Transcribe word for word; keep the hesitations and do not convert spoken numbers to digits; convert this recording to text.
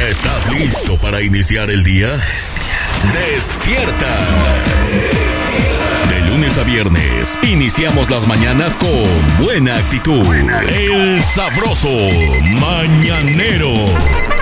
¿Estás listo para iniciar el día? ¡Despierta! De lunes a viernes, iniciamos las mañanas con buena actitud. El sabroso mañanero.